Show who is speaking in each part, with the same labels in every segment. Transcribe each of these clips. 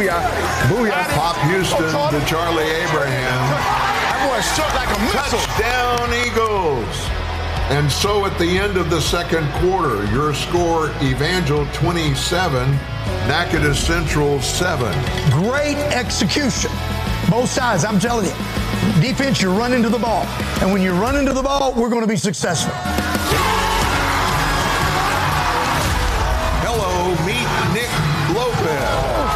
Speaker 1: Booyah.
Speaker 2: Pop Houston to Charlie Abraham.
Speaker 1: That boy shot like a missile.
Speaker 2: Touchdown, Eagles. And so at the end of the second quarter, your score, Evangel 27, Natchitoches Central 7.
Speaker 3: Great execution. Both sides, I'm telling you. Defense, you run into the ball. And when you run into the ball, we're going to be successful.
Speaker 2: Hello, meet Nick Lopez.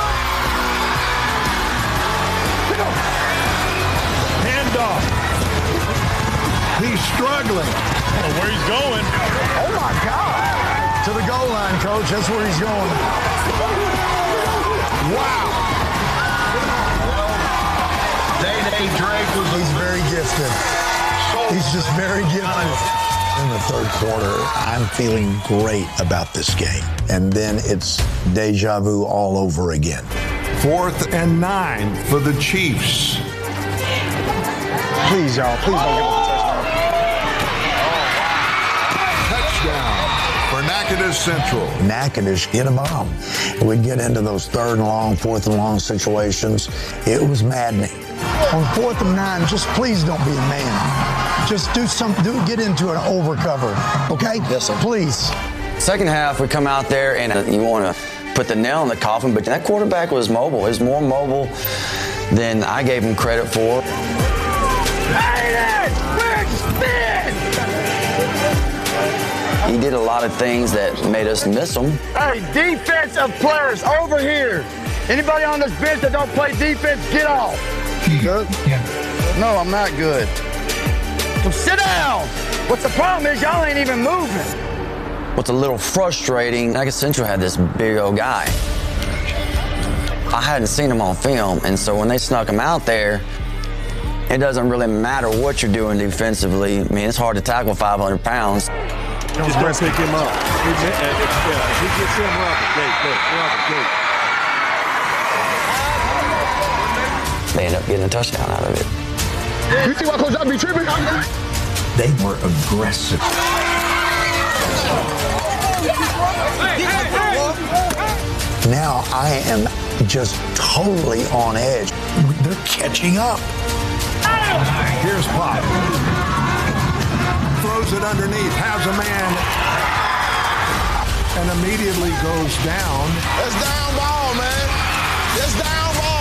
Speaker 1: Handoff.
Speaker 2: He's struggling.
Speaker 1: Where he's going.
Speaker 3: Oh, my God. To the goal line, Coach. That's where he's going.
Speaker 2: Wow. Day Drake was
Speaker 3: He's very gifted. He's just very gifted.
Speaker 4: In the third quarter, I'm feeling great about this game. And then it's deja vu all over again.
Speaker 2: 4th and 9 for the Chiefs.
Speaker 3: Please, y'all. Please don't give up a
Speaker 2: Touchdown for Natchitoches Central.
Speaker 4: Natchitoches hit a bomb. We'd get into those 3rd and long, 4th and long situations. It was maddening.
Speaker 3: On 4th and 9, just please don't be a man. Just do get into an over cover, okay?
Speaker 5: Yes, sir.
Speaker 3: Please.
Speaker 5: Second half, we come out there and you want to put the nail in the coffin, but that quarterback was mobile. He was more mobile than I gave him credit for. He did a lot of things that made us miss him.
Speaker 3: Hey, defensive players over here. Anybody on this bench that don't play defense, get off.
Speaker 5: Good?
Speaker 3: Yeah. No, I'm not good. So sit down. What's the problem is y'all ain't even moving.
Speaker 5: What's a little frustrating, Natchitoches Central had this big old guy. I hadn't seen him on film, and so when they snuck him out there, it doesn't really matter what you're doing defensively. I mean, it's hard to tackle 500 pounds.
Speaker 1: Just going to pick him up. If he gets him up,
Speaker 5: They end up getting a touchdown out of it.
Speaker 3: You see why Coach I be tripping?
Speaker 4: They were aggressive. Now I am just totally on edge. They're catching up.
Speaker 2: Here's Pop. Throws it underneath, has a man, and immediately goes down.
Speaker 1: That's down ball, man. That's down ball.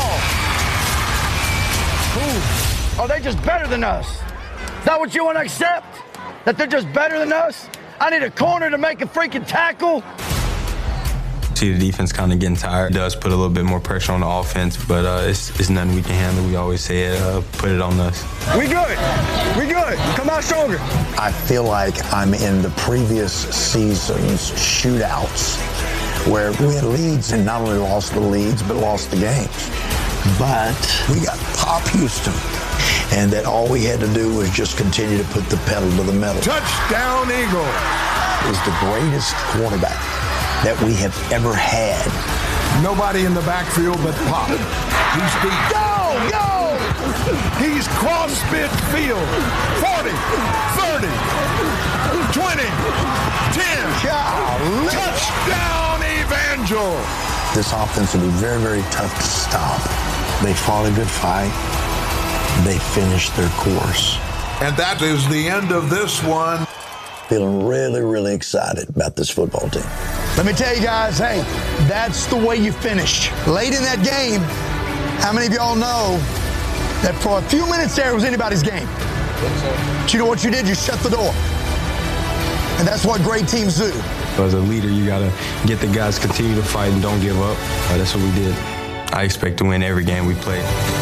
Speaker 3: Are they just better than us? Is that what you want to accept? That they're just better than us? I need a corner to make a freaking tackle.
Speaker 6: See the defense kind of getting tired. It does put a little bit more pressure on the offense, but it's nothing we can handle. We always say it, put it on us.
Speaker 3: We good. We good. Come out stronger.
Speaker 4: I feel like I'm in the previous season's shootouts where we had leads and not only lost the leads, but lost the games. But we got Pop Houston, and that all we had to do was just continue to put the pedal to the metal.
Speaker 2: Touchdown, Eagle.
Speaker 4: Is the greatest quarterback that we have ever had.
Speaker 2: Nobody in the backfield but Pop. He's deep.
Speaker 3: Go! Go!
Speaker 2: He's cross midfield. 40, 30, 20, 10.
Speaker 3: Golly.
Speaker 2: Touchdown, Evangel.
Speaker 4: This offense will be very, very tough to stop. They fought a good fight. They finished their course.
Speaker 2: And that is the end of this one.
Speaker 4: Feeling really, really excited about this football team.
Speaker 3: Let me tell you guys, hey, that's the way you finish. Late in that game, how many of y'all know that for a few minutes there it was anybody's game? But you know what you did? You shut the door. And that's what great teams do.
Speaker 6: As a leader, you got to get the guys to continue to fight and don't give up. That's what we did. I expect to win every game we play.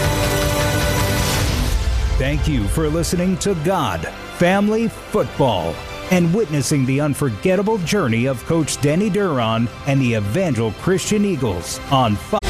Speaker 7: Thank you for listening to God, Family, Football, and witnessing the unforgettable journey of Coach Denny Duron and the Evangel Christian Eagles on Fox.